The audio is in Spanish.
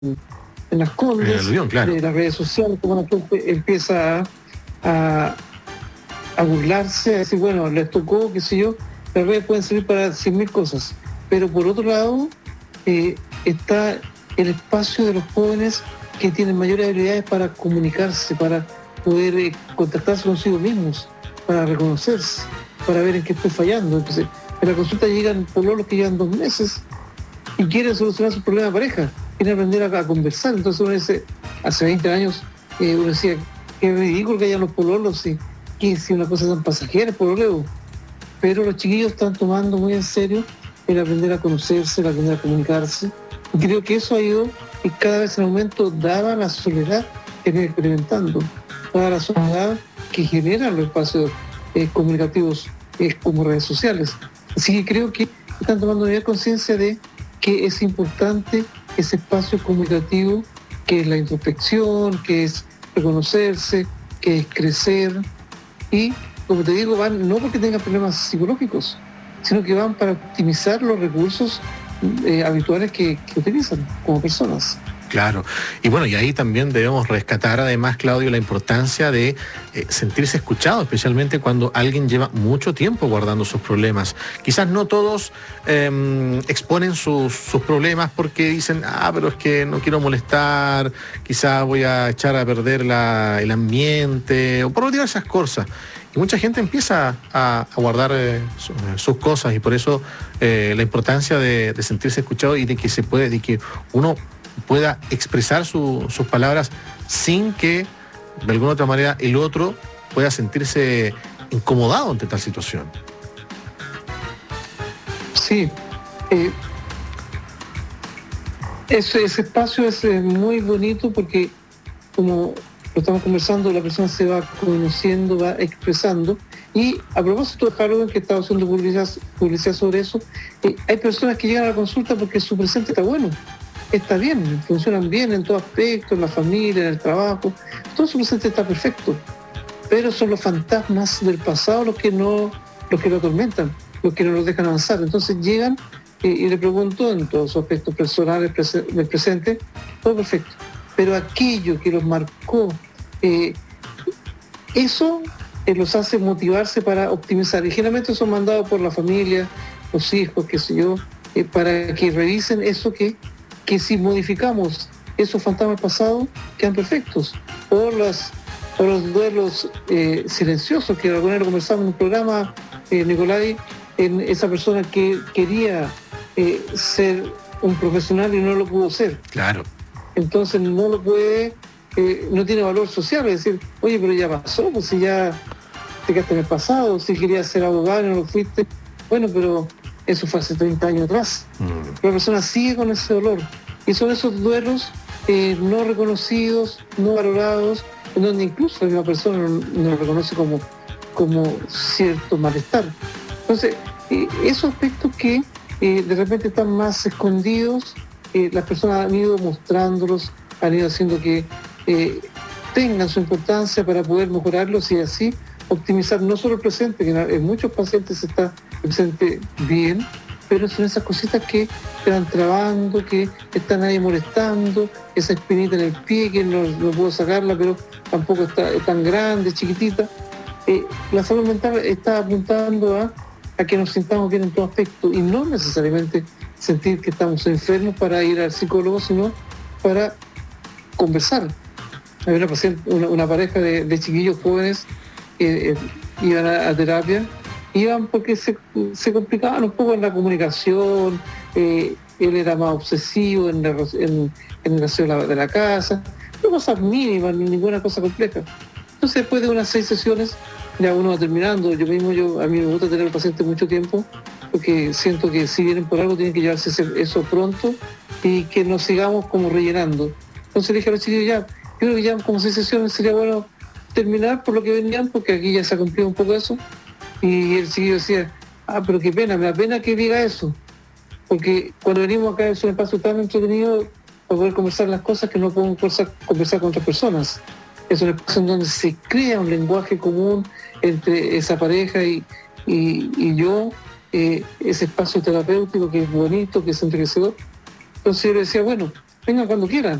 en Las Condes, claro. de las redes sociales, como la gente empieza a burlarse, a decir, bueno, les tocó, qué sé yo, las redes pueden servir para 100.000 cosas. Pero por otro lado, está el espacio de los jóvenes que tienen mayores habilidades para comunicarse, para poder contactarse consigo mismos, para reconocerse, para ver en qué estoy fallando. Entonces, en la consulta llegan pololos que llevan 2 meses y quieren solucionar su problema de pareja, quieren aprender a conversar. Entonces uno dice, hace 20 años uno decía, qué ridículo que hayan los pololos, si una cosa tan pasajera, el pololeo. Pero los chiquillos están tomando muy en serio el aprender a conocerse, el aprender a comunicarse. Y creo que eso ha ido y cada vez en aumento, dada la soledad que viene experimentando, dada la soledad que generan los espacios comunicativos como redes sociales. Así que creo que están tomando mayor conciencia de que es importante ese espacio comunicativo, que es la introspección, que es reconocerse, que es crecer. Y, como te digo, van no porque tengan problemas psicológicos, sino que van para optimizar los recursos habituales que utilizan como personas. Claro. Y bueno, y ahí también debemos rescatar además, Claudio, la importancia de sentirse escuchado, especialmente cuando alguien lleva mucho tiempo guardando sus problemas. Quizás no todos exponen sus problemas porque dicen, pero es que no quiero molestar, quizás voy a echar a perder el ambiente, o por diversas cosas. Y mucha gente empieza a guardar sus cosas, y por eso la importancia de sentirse escuchado y de que uno pueda expresar sus palabras sin que de alguna otra manera el otro pueda sentirse incomodado ante tal situación. Sí, ese espacio es muy bonito porque, como lo estamos conversando, la persona se va conociendo, va expresando. Y a propósito de Halloween, que estaba haciendo publicidad sobre eso, hay personas que llegan a la consulta porque su presente está bueno, está bien, funcionan bien en todo aspecto, en la familia, en el trabajo, todo su presente está perfecto, pero son los fantasmas del pasado los que lo atormentan, los que no los dejan avanzar. Entonces llegan y le pregunto en todos sus aspectos personales del presente, todo perfecto, pero aquello que los marcó, eso los hace motivarse para optimizar, y generalmente son mandados por la familia, los hijos, qué sé yo, para que revisen eso que si modificamos esos fantasmas pasados, quedan perfectos. O los duelos silenciosos, que alguna vez lo conversamos en un programa, Nicolai, en esa persona que quería ser un profesional y no lo pudo ser. Claro. Entonces no lo puede, no tiene valor social, es decir, oye, pero ya pasó, pues si ya te quedaste en el pasado, si querías ser abogado y no lo fuiste, bueno, pero eso fue hace 30 años atrás. La persona sigue con ese dolor. Y son esos duelos no reconocidos, no valorados, en donde incluso la misma persona no lo reconoce como cierto malestar. Entonces, esos aspectos que de repente están más escondidos, las personas han ido mostrándolos, han ido haciendo que tengan su importancia para poder mejorarlos y así optimizar no solo el presente, que en muchos pacientes está el presente bien, pero son esas cositas que te van trabando, que están ahí molestando, esa espinita en el pie que no puedo sacarla, pero tampoco está tan grande, chiquitita. La salud mental está apuntando a que nos sintamos bien en todo aspecto y no necesariamente sentir que estamos enfermos para ir al psicólogo, sino para conversar. Hay una pareja de chiquillos jóvenes que iban a terapia, iban porque se complicaban un poco en la comunicación, él era más obsesivo en el aseo de la casa, no cosas mínimas, ninguna cosa compleja. Entonces después de unas 6 sesiones, ya uno va terminando. A mí me gusta tener al paciente mucho tiempo, porque siento que si vienen por algo tienen que llevarse eso pronto y que nos sigamos como rellenando. Entonces le dije a los chicos, yo creo que ya como 6 sesiones sería bueno terminar por lo que venían, porque aquí ya se ha cumplido un poco eso. Y el chiquillo decía, pero qué pena, me da pena que diga eso, porque cuando venimos acá es un espacio tan entretenido para poder conversar las cosas que no podemos conversar con otras personas. Es un espacio en donde se crea un lenguaje común entre esa pareja y yo, ese espacio terapéutico que es bonito, que es enriquecedor. Entonces yo le decía, bueno, vengan cuando quieran.